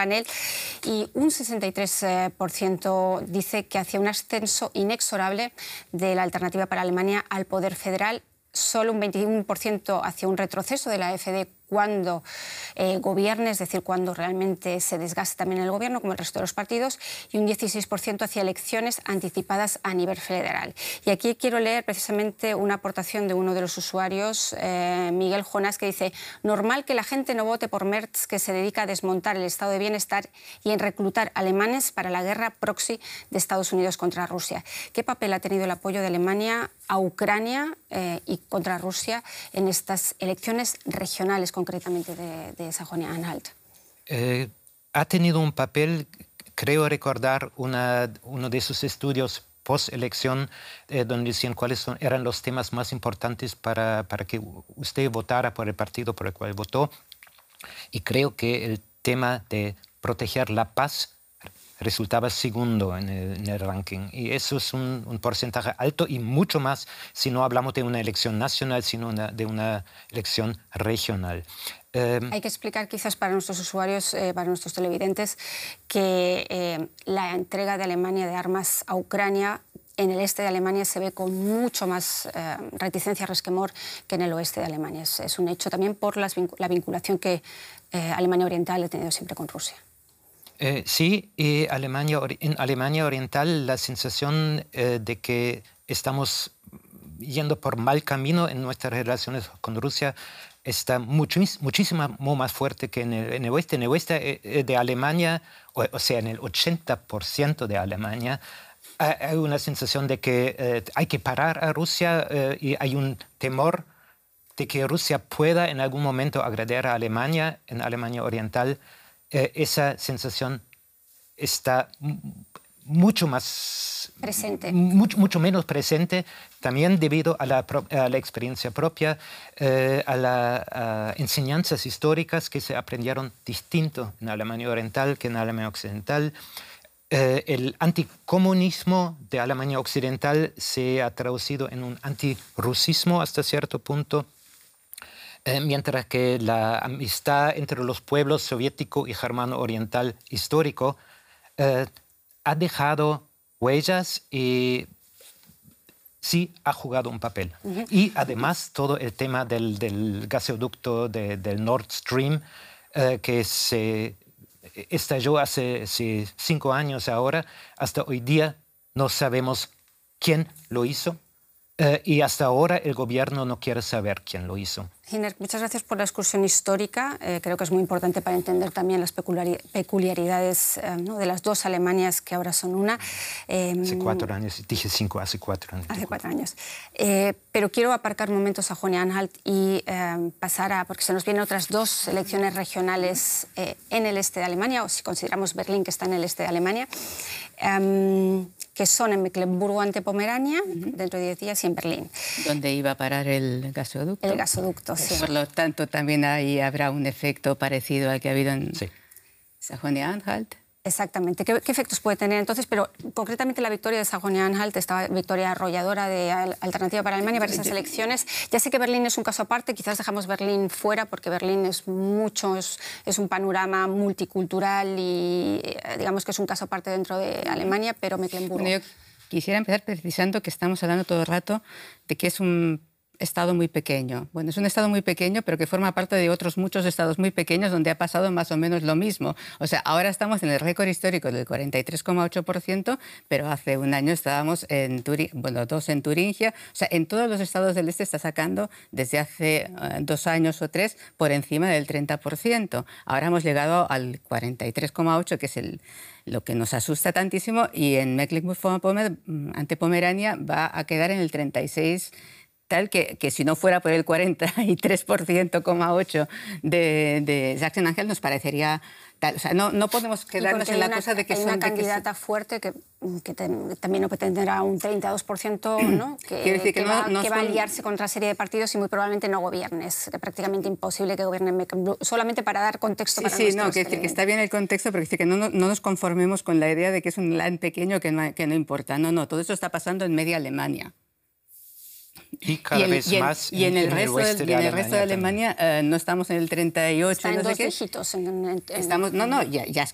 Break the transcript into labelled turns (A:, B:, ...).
A: panel y un 63% dice que hacia un ascenso inexorable de la alternativa para Alemania al poder federal. Solo un 21% hacia un retroceso de la AfD cuando gobierne, es decir, cuando realmente se desgaste también el gobierno, como el resto de los partidos, y un 16% hacia elecciones anticipadas a nivel federal. Y aquí quiero leer precisamente una aportación de uno de los usuarios, Miguel Jonás, que dice: normal que la gente no vote por Merz, que se dedica a desmontar el estado de bienestar y en reclutar alemanes para la guerra proxy de Estados Unidos contra Rusia. ¿Qué papel ha tenido el apoyo de Alemania a Ucrania y contra Rusia en estas elecciones regionales, concretamente de Sajonia-Anhalt?
B: Ha tenido un papel, creo recordar, uno de sus estudios post-elección, donde decían cuáles eran los temas más importantes para que usted votara por el partido por el cual votó. Y creo que el tema de proteger la paz resultaba segundo en el ranking. Y eso es un porcentaje alto y mucho más si no hablamos de una elección nacional, sino de una elección regional.
A: Hay que explicar quizás para nuestros usuarios, para nuestros televidentes, que la entrega de Alemania de armas a Ucrania en el este de Alemania se ve con mucho más reticencia, resquemor, que en el oeste de Alemania. Es un hecho también por la vinculación que Alemania Oriental ha tenido siempre con Rusia.
B: Sí, y en Alemania Oriental la sensación de que estamos yendo por mal camino en nuestras relaciones con Rusia está muchísimo más fuerte que en el oeste. En el oeste de Alemania, o sea, en el 80% de Alemania, hay una sensación de que hay que parar a Rusia y hay un temor de que Rusia pueda en algún momento agredir a Alemania, en Alemania Oriental. Esa sensación está mucho más
A: presente,
B: mucho menos presente, también debido a la experiencia propia, a las enseñanzas históricas que se aprendieron distinto en Alemania Oriental que en Alemania Occidental. El anticomunismo de Alemania Occidental se ha traducido en un antirrusismo hasta cierto punto. Mientras que la amistad entre los pueblos soviético y germano oriental histórico ha dejado huellas y sí ha jugado un papel. Y además todo el tema del gasoducto del Nord Stream que se estalló hace 5 años ahora, hasta hoy día no sabemos quién lo hizo. Y hasta ahora el gobierno no quiere saber quién lo hizo.
A: Giner, muchas gracias por la excursión histórica. Creo que es muy importante para entender también las peculiaridades de las dos Alemanias que ahora son una.
B: Hace 4 años, dije 5, hace 4 años.
A: Hace 4 años. Pero quiero aparcar un momento Sajonia-Anhalt y pasar a, porque se nos vienen otras 2 elecciones regionales en el este de Alemania, o si consideramos Berlín que está en el este de Alemania, que son en Mecklemburgo ante Pomerania, dentro de 10 días, y en Berlín.
C: ¿Dónde iba a parar el gasoducto?
A: El gasoducto, sí.
C: Por lo tanto, también ahí habrá un efecto parecido al que ha habido en Sajonia-Anhalt.
A: Exactamente. ¿Qué efectos puede tener entonces? Pero concretamente la victoria de Sajonia-Anhalt, esta victoria arrolladora de Alternativa para Alemania para esas elecciones. Ya sé que Berlín es un caso aparte, quizás dejamos Berlín fuera porque Berlín es un panorama multicultural y digamos que es un caso aparte dentro de Alemania, pero Mecklemburgo.
C: Bueno, yo quisiera empezar precisando que estamos hablando todo el rato de que es un estado muy pequeño. Bueno, es un estado muy pequeño, pero que forma parte de otros muchos estados muy pequeños donde ha pasado más o menos lo mismo. O sea, ahora estamos en el récord histórico del 43,8%, pero hace un año estábamos en 2 en Turingia. O sea, en todos los estados del este está sacando desde hace 2 años o 3 por encima del 30%. Ahora hemos llegado al 43,8%, que es lo que nos asusta tantísimo, y en Mecklemburgo-Vorpommern ante Pomerania va a quedar en el 36%, tal que si no fuera por el 43,8% de Sachsen-Anhalt nos parecería tal. O sea, no podemos quedarnos en la cosa de que
A: hay una candidata fuerte que también tendrá un 32%, ¿no? que va a aliarse con otra serie de partidos y muy probablemente no gobierne. Es prácticamente imposible que gobierne Mecklemburgo. Solamente para dar contexto para nuestros
C: que está bien el contexto, pero que no nos conformemos con la idea de que es un land pequeño que no importa. No, todo eso está pasando en media Alemania.
B: Y cada vez más
C: en el resto de Alemania no estamos en el 38.
A: Está en 2 dígitos.
C: Estamos, ya